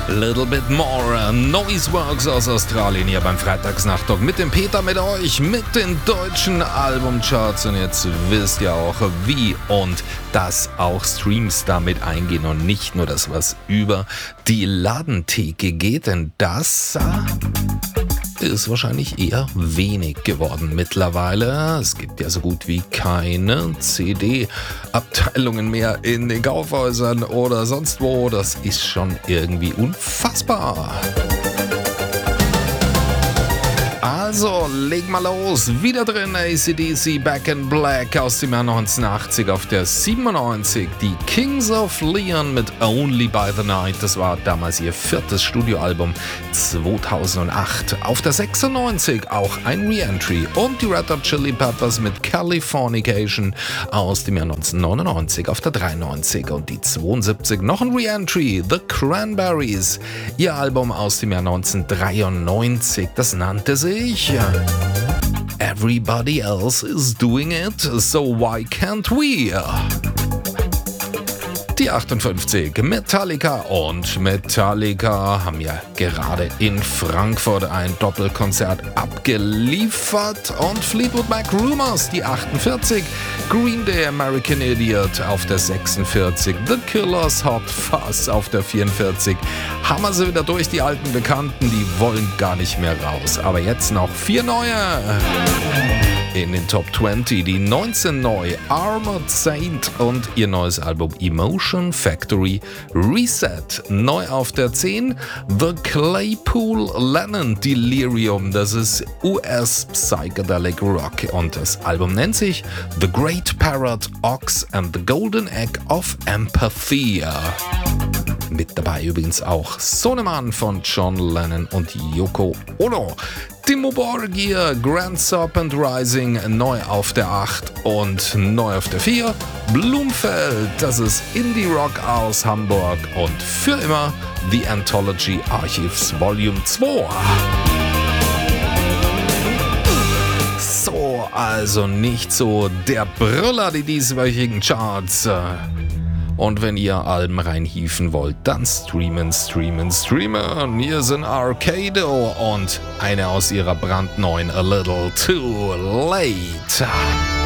Little Bit More, Noiseworks aus Australien hier beim Freitagsnachttalk mit dem Peter, mit euch, mit den deutschen Albumcharts. Und jetzt wisst ihr auch, wie und dass auch Streams damit eingehen und nicht nur das, was über die Ladentheke geht, denn das ist wahrscheinlich eher wenig geworden mittlerweile. Es gibt ja so gut wie keine CD-Abteilungen mehr in den Kaufhäusern oder sonst wo. Das ist schon irgendwie unfassbar. Also, leg mal los. Wieder drin, AC/DC, Back in Black aus dem Jahr 1980 auf der 97. Die Kings of Leon mit Only by the Night. Das war damals ihr 4. Studioalbum 2008. Auf der 96 auch ein Re-Entry. Und die Red Hot Chili Peppers mit Californication aus dem Jahr 1999 auf der 93. Und die 72 noch ein Re-Entry. The Cranberries. Ihr Album aus dem Jahr 1993. Das nannte sich Everybody Else is Doing It, So Why Can't We? Die 58, Metallica, und Metallica haben ja gerade in Frankfurt ein Doppelkonzert abgeliefert. Und Fleetwood Mac Rumours, die 48, Green Day American Idiot auf der 46, The Killers Hot Fuzz auf der 44. Haben wir sie wieder durch, die alten Bekannten, die wollen gar nicht mehr raus. Aber jetzt noch 4 neue. In den Top 20 die 19 neu, Armored Saint und ihr neues Album Emotion Factory Reset. Neu auf der 10, The Claypool Lennon Delirium, das ist US Psychedelic Rock und das Album nennt sich The Great Parrot, Ox and the Golden Egg of Empathy. Mit dabei übrigens auch Sohnemann von John Lennon und Yoko Ono. Dimmu Borgir, Grand Serpent Rising, neu auf der 8 und neu auf der 4. Blumfeld, das ist Indie Rock aus Hamburg und für immer The Anthology Archives Volume 2. So, also nicht so der Brüller, die dieswöchigen Charts. Und wenn ihr Alben reinhieven wollt, dann streamen. Hier sind Arcado und eine aus ihrer brandneuen A Little Too Late.